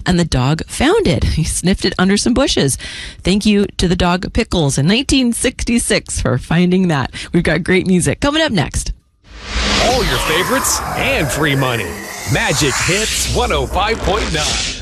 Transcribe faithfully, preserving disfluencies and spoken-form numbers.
and the dog found it. He sniffed it under some bushes. Thank you to the dog Pickles in nineteen sixty-six for finding that. We've got great music coming up next. All your favorites and free money. Magic Hits one oh five point nine.